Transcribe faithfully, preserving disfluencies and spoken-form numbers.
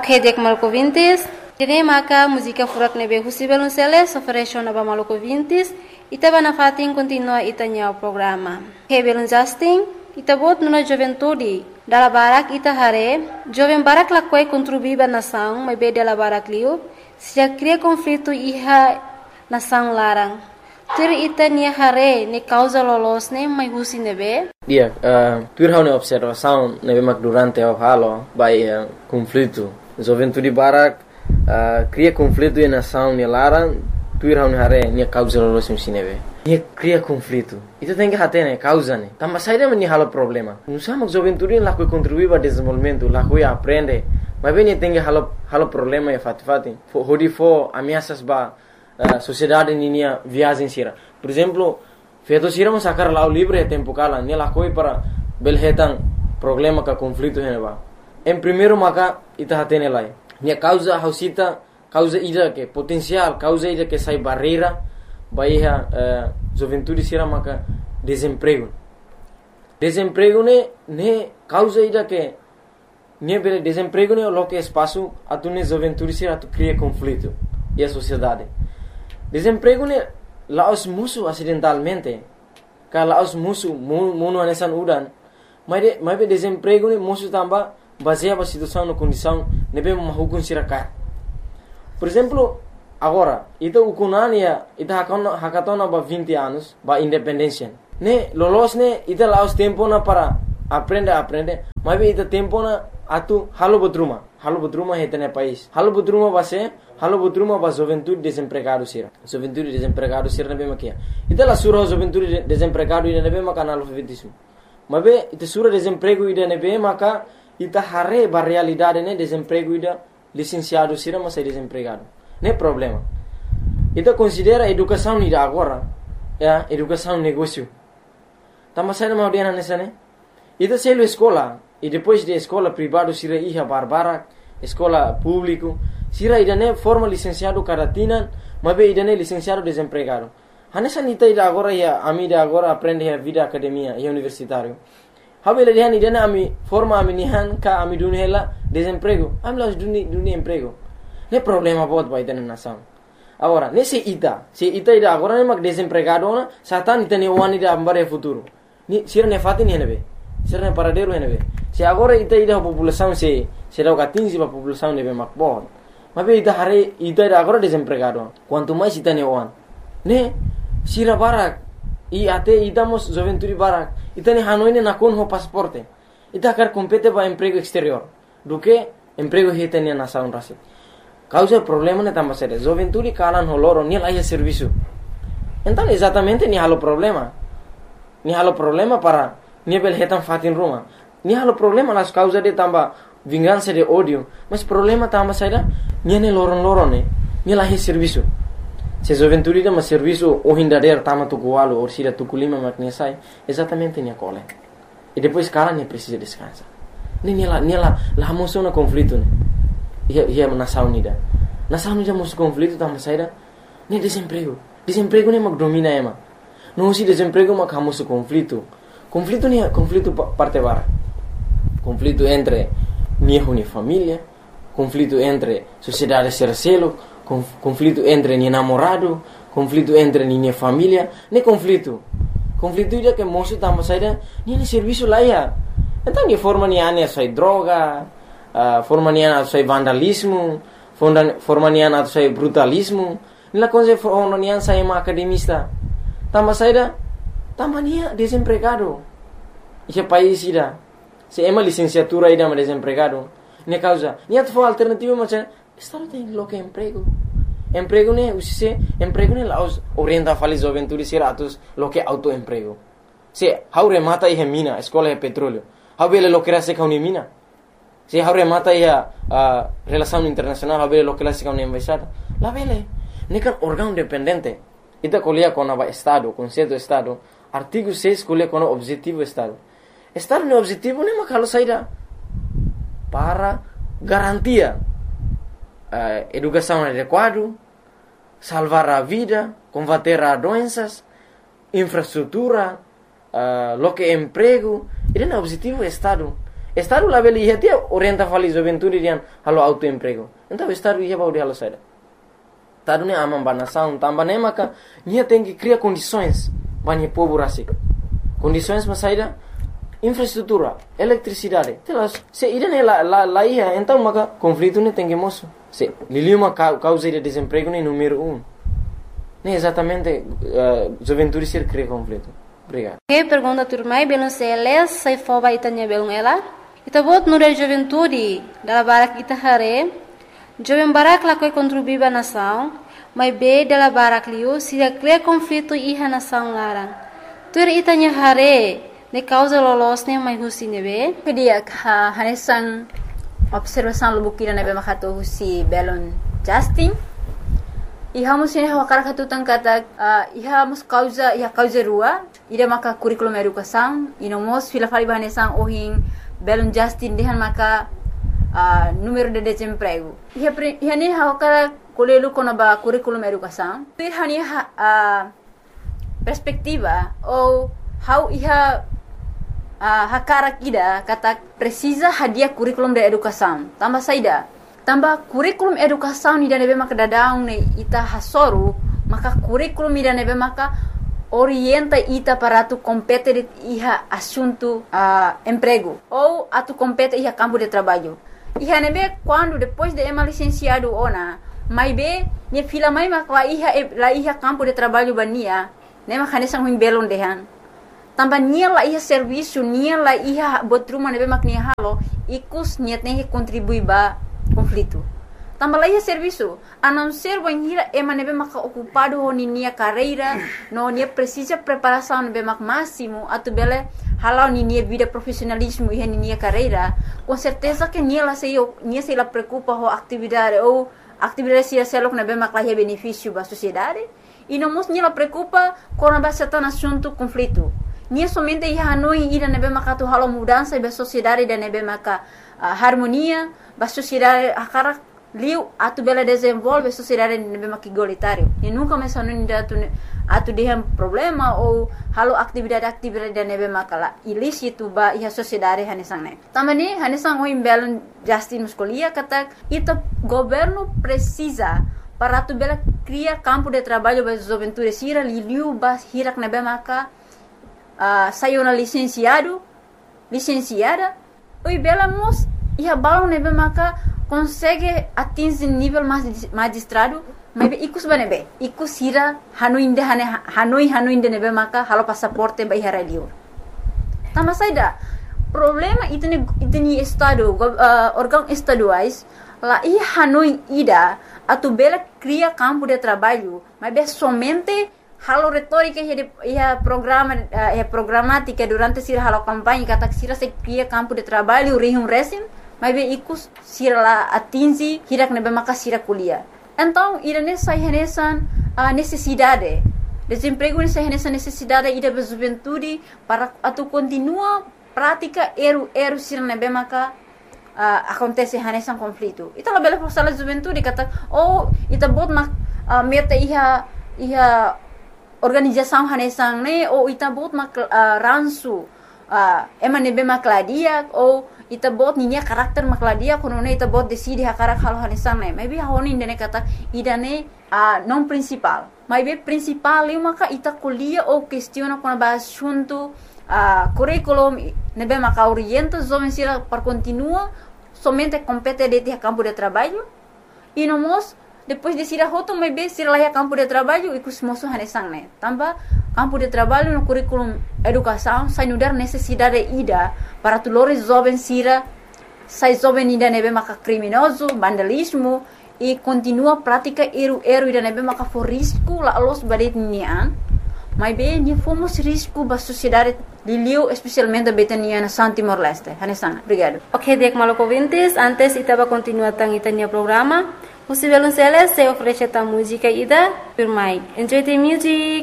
Ok, dek malco vintis. Dine maka música furak nebe husi belunceles ofereció naba malco vintis. Ita bana fatin continua itanya o programa. Ok, belun Justin. Ita bot nuna juventude. Dala barak ita hare. Joven barak lakwai contribuiba nação, mas be dala barak liu. Se já cria conflito iha nação larang. Tur ita nia hare ne causa lolos ne mai husi nebe. Dia, uh, tur hau ne observação nebe mak durante o halo by uh, conflito. Juventude barak uh, cria conflito e nação ne larang. Tur hau ne hare nia causa lolos ne nebe. Nia cria conflito. Ita tem que hate ne causa ne. Tamba saída me ni halo problema. Não sama juventude lá que contribui para desenvolvimento, lá que aprende. Mas bem tem que halo halo problema e fati fati. Hodi fo ameaças ba Uh, sociedade ninia viagem sira. Por exemplo, feito sira mo sacar lá o livre é tempo cala, nela coi para belhetan problema ka conflito heneba. Em primeiro maka ita hatene lai. Nia causa hausita, causa ida que potencial, causa ida que sai barreira, baiha uh, juventude sira maka desemprego. Desemprego ne ne causa ida que ne bele desemprego ne lo que espaço atune juventude sira tu cria conflito e a sociedade. Desemprego ne laos musuh acidentalmente. Ka laos musuh mono anesan udan. Mas de, mas be desemprego ne musuh tamba baseia ba situação no condição nebe mahukun sirakat. Por exemplo, agora, ita ukunania ita hakona hakatona ba vinte anos ba independência. Ne lolos ne ita laos tempo na para aprende aprende. Mas be ita tempo na atu halo botruma. Halo botruma hetene país. Halo botruma base halo botruma ba juventude desempregado sira. Juventude desempregado sira nebe makia. Ita la sura juventude desempregado ida nebe maka analfabetismo. Mabe ita sura desemprego ida nebe maka ita hare ba realidade ne desemprego ida licenciado sira mas desempregado. Ne problema. Ita considera educação ida agora, ya, educação negócio. Tama saída mau dia nessa ne. Ita selo escola e depois de escola privado sira iha barbara, escola público. Sira idane forma licenciado caratina, mabe idane licenciado desempregado. Hanesa nita ida agora ya ami ida agora aprende a vida academia e universitário. Habe le dihan idane ami forma ami nihan ka ami dunhela desemprego. Ami las duni duni emprego. Ne problema bot ba idane nação. Agora, nesse ita, se ita ida agora ne mak desempregado na, satan ita ne wani ida ambare futuro. Ni sira ne fati ne nebe. Sira ne paradero ne nebe. Se agora ita ida população se se dá quinze pa população nebe mak bot. Mas ita hari ita agora desempregado. Quanto mais ita ne wan. Ne sira barak i ate ita mos juventude barak. Ita ne hanoi ne nakon ho pasaporte. Ita kar compete ba emprego exterior. Do que emprego hita ne nação rasi. Causa problema ne tamba sere. Juventude kalan ho loro ni laia serviço. Então exatamente ni halo problema. Ni halo problema para ni bel hetan fatin Roma. Ni halo problema las causa de tamba vingança de ódio, mas problema tamba saída niane loron-loron ne, ni lahi serviço. Se juventude de mas serviço o hindader tama tu gualo ou sira tu culima makne sai, exatamente ni cole. E depois cara ne precisa descansar. Ne ni la ni la la moção na conflito ne. Ia ia nação unida. Nação unida moção conflito tamba saída ne desemprego. Desemprego ne mag domina ema. Não se desemprego mag hamoso conflito. Conflito ni conflito parte bara. Conflito entre minha e família, conflito entre sociedade sercelo, conflito entre minha namorado, conflito entre minha família, ne conflito. Conflito ida que moço tamba saída, nem serviço lá ia. Então ni forma ni ane sai droga, uh, forma ni ane sai vandalismo, forma ni ane sai brutalismo, nila coisa forma ni ane sai uma academista. Tamba saída, tamba ni desempregado. Esse país ida. Se ema licenciatura ida ma desempregado. Ne causa, ni at for alternativa ma se estado tem lo que emprego. Emprego ne usise, emprego ne laos orienta fali juventude siratus lo que autoemprego. Se haure mata e mina, escola e petróleo. Habele lo que rase ka mina. Se haure mata e a relação internacional, habele lo que rase ka embaixada. La vele, ne kan órgão dependente. Ita colia com a estado, conceito estado, artigo seis colia com o objetivo estado. Estado no objetivo nem makalo saída para garantia uh, educação adequada, salvar a vida, combater a doenças, infraestrutura, uh, lo que emprego. Ele é o objetivo do Estado. Estado lá beli ia dia orienta fali juventude dian halo autoemprego. Então estado ia bau de halo saida. Estado ne amam banação, tambah ne maka nia tem que criar condições bani povo rasik. Condições mas saida infraestrutura, eletricidade. Telas, se irene la la la ia, então maka conflito ne tem que moço. Se liliu uma causa de desemprego ne número um. Ne exatamente uh, juventude ser cria conflito. Obrigado. Que pergunta turmai belum seles sai foba itanya belum ela. Ita bot nura juventude dala barak ita hare. Jovem barak la koi contribuir ba nação, mas be dala barak liu se cria conflito iha nação larang. Tur itanya hare ne causa lolos ne mai husi nebe. Kedia ha hanesan observação lubukira nebe makato husi belon Justin. Iha mus ini hawakara katutan kata uh, iha mus causa iha causa rua ida maka curriculum educação ino mos fila fali bahanesan ohin belon Justin dehan maka uh, número de desemprego. Iha pre, iha ni hawakara kolelu kona ba curriculum educação. Iha ni ha, uh, perspectiva ou how iha uh, hakara kida kata precisa hadiah curriculum de educação. Tambah saida tambah kurikulum educação ni dane be maka dadaung ne ita hasoru maka kurikulum ni dane be maka orienta ita para tu compete iha assunto uh, emprego ou atu compete iha campo de trabalho. Iha nebe quando depois de ema licenciado ona mai be ni fila mai maka iha la iha campo de trabalho bania ne maka ne sang belon dehan tambah nia la iha serviço nia la iha botruma nebe mak ni halo ikus niat ne contribui ba conflito. Tambah lagi serviço, a não ser banhira ema nebe maka ocupado honi nia carreira, no nia precisa preparação nebe mak máximo, atu bele halau ni nia vida profissionalismo e ni nia carreira, com certeza que nia la sei nia sei la preocupa ho atividade ou atividade sia selok nebe mak lahi benefício ba sociedade, e não mos nia la preocupa com a certa assunto conflito. Nia somente ia hanoi ida nebe maka tu halau mudança ba sociedade da nebe maka uh, harmonia ba sociedade akara liu atu bela desenvolve sociedade nebe maka igualitário e nunca mais anu atu atu dehem problema ou halau atividade atividade da nebe maka la ilícito ba ia sociedade hanesang ne tamani hanesang o imbelon Justin muscolia kata ita governo precisa para tu bela criar campo de trabalho ba juventude sira liu ba hirak nebe maka Uh, saiu na licenciado, licenciada, oi bela mos ia balão nebe maka consegue atingir nível mais magistrado, mas be ikus banebe, ikus hira hanuinde hane hanoi hanuinde nebe maka halo passaporte ba ihara liur. Tama saida problema itene itene estado uh, órgão estaduais lá ia hanoi ida atu bela cria campo de trabalho, mas be somente halo retórica ia programa ia programática durante sira halo campanha kata sira se cria campo de trabalho rihum resim mas be ikus sira la atingi hirak nebe maka sira kuliah. Então irane sai renesan a necessidade desemprego nessa renesan necessidade ida ba juventude para atu continua prática eru eru sira nebe maka uh, acontece renesan conflito. Ita la bela forsala juventude kata oh ita bot mak uh, meta iha iha organização hanesang ne ou ita bot mak uh, ransu uh, ema nebe makladia ou ita bot ninya karakter makladia kono ne ita bot decide hakarak halo hanesang ne maybe honi ndene kata idane uh, non principal maybe principal eu maka ita kuliah ou questiona kono ba assunto uh, curriculum nebe maka orienta jovem sira para continua somente compete de campo de trabalho e no mos depois de sira hoto mai be sira laia campo de trabalho e kus moso hanesang ne tamba campo de trabalho no curriculum educação sai no dar necessidade ida para tulores jovens sira sai jovem ida nebe maka criminoso vandalismo e continua prática eru eru ida nebe maka for risco la los badet nian mai be ni fomos risco ba sociedade liliu especialmente betania na San Timor Leste hanesang. Obrigado. Ok, Diek Maloko Vintis, antes itaba continua tang itanya programa. Musivelun Celes se oferece ta música ida, firmai. Enjoy the music.